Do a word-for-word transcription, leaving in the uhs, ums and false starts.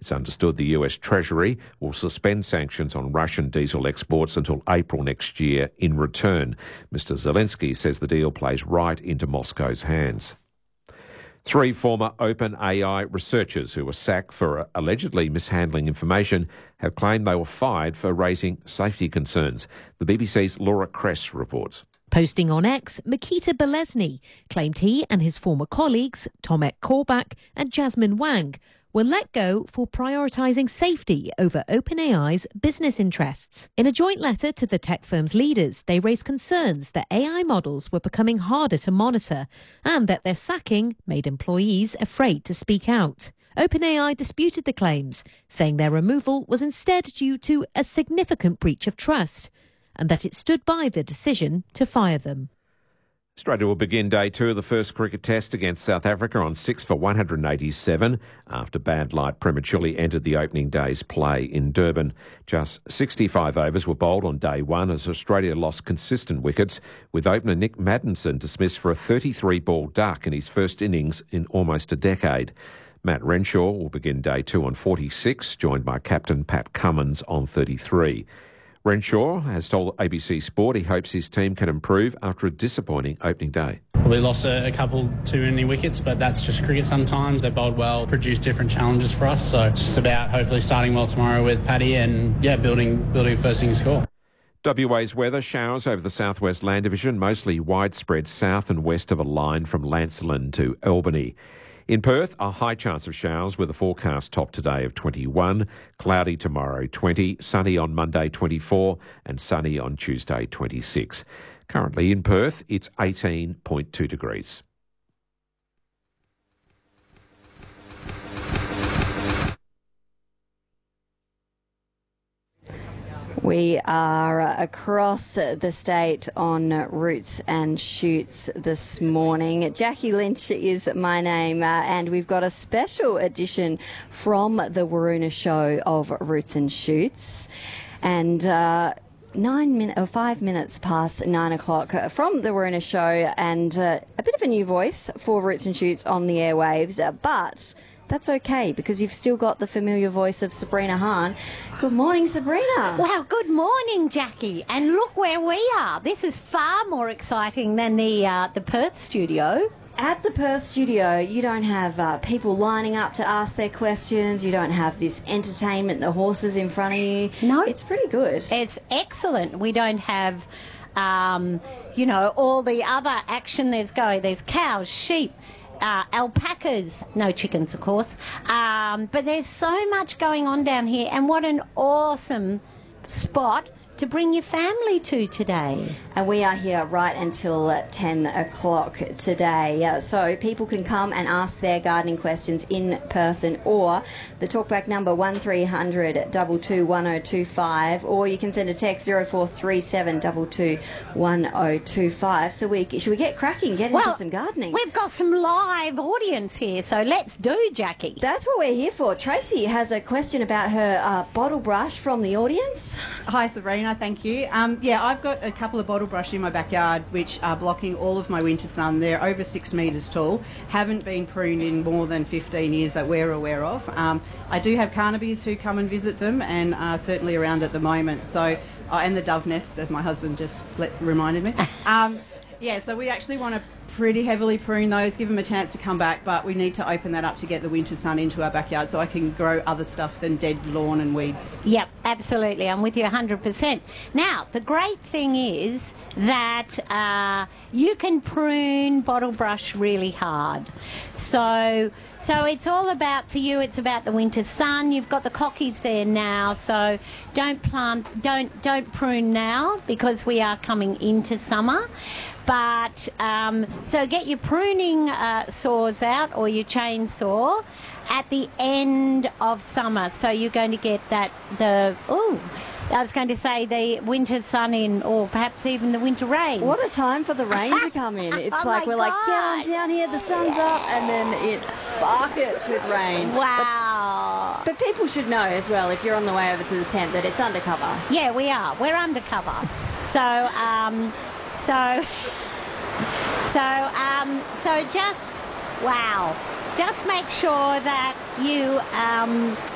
It's understood the U S Treasury will suspend sanctions on Russian diesel exports until April next year in return. Mister Zelensky says the deal plays right into Moscow's hands. Three former OpenAI researchers who were sacked for allegedly mishandling information have claimed they were fired for raising safety concerns. The B B C's Laura Kress reports. Posting on X, Mikita Belesny claimed he and his former colleagues, Tomek Korbach and Jasmine Wang, were let go for prioritising safety over OpenAI's business interests. In a joint letter to the tech firm's leaders, they raised concerns that A I models were becoming harder to monitor and that their sacking made employees afraid to speak out. OpenAI disputed the claims, saying their removal was instead due to a significant breach of trust and that it stood by the decision to fire them. Australia will begin day two of the first cricket test against South Africa on six for one hundred eighty-seven after bad light prematurely entered the opening day's play in Durban. Just sixty-five overs were bowled on day one as Australia lost consistent wickets, with opener Nick Maddinson dismissed for a thirty-three ball duck in his first innings in almost a decade. Matt Renshaw will begin day two on forty-six, joined by captain Pat Cummins on thirty-three. Renshaw has told A B C Sport he hopes his team can improve after a disappointing opening day. We lost a, a couple too many wickets, but that's just cricket sometimes. They bowled well, produced different challenges for us. So it's just about hopefully starting well tomorrow with Paddy and, yeah, building building a first innings score. W A's weather: showers over the southwest land division, mostly widespread south and west of a line from Lancelin to Albany. In Perth, a high chance of showers with a forecast top today of twenty-one, cloudy tomorrow twenty, sunny on Monday twenty-four and sunny on Tuesday twenty-six. Currently in Perth, it's eighteen point two degrees. We are across the state on Roots and Shoots this morning. Jackie Lynch is my name, uh, and we've got a special edition from the Waroona show of Roots and Shoots. And uh, nine minutes, or five minutes past nine o'clock from the Waroona show, and uh, a bit of a new voice for Roots and Shoots on the airwaves, uh, but that's okay, because you've still got the familiar voice of Sabrina Hahn. Good morning, Sabrina. Well, good morning, Jackie. And look where we are. This is far more exciting than the uh, the Perth studio. At the Perth studio, you don't have uh, people lining up to ask their questions. You don't have this entertainment, the horses in front of you. No. It's pretty good. It's excellent. We don't have, um, you know, all the other action there's going. There's cows, sheep, Uh, alpacas, no chickens of course, um, but there's so much going on down here, and what an awesome spot to bring your family to today. And we are here right until ten o'clock today, uh, so people can come and ask their gardening questions in person, or the talkback number one three hundred two two one oh two five, or you can send a text zero four three seven two two one oh two five. So we should we get cracking, get well, into some gardening? We've got some live audience here, so let's do, Jackie. That's what we're here for. Tracy has a question about her uh, bottle brush from the audience. Hi, Sabrina. Thank you. Um, yeah, I've got a couple of bottle brush in my backyard which are blocking all of my winter sun. They're over six metres tall, haven't been pruned in more than fifteen years that we're aware of. Um, I do have Carnaby's who come and visit them and are certainly around at the moment. So, uh, and the dove nests, as my husband just let, reminded me. Um, yeah, so we actually want to pretty heavily prune those, give them a chance to come back, but we need to open that up to get the winter sun into our backyard so I can grow other stuff than dead lawn and weeds. Yep, absolutely. I'm with you one hundred percent. Now, the great thing is that uh, you can prune bottle brush really hard. So so it's all about, for you, it's about the winter sun. You've got the cockies there now, so don't plant, don't, don't prune now because we are coming into summer. But, um, so get your pruning uh, saws out, or your chainsaw, at the end of summer. So you're going to get that, the, oh, I was going to say the winter sun in, or perhaps even the winter rain. What a time for the rain to come in. It's Oh like my we're like, get God. on down here, the sun's up, and then it buckets with rain. Wow. But, but people should know as well, if you're on the way over to the tent, that it's undercover. Yeah, we are. We're undercover. So, um, so, so, um, so just, wow. Just make sure that you, um,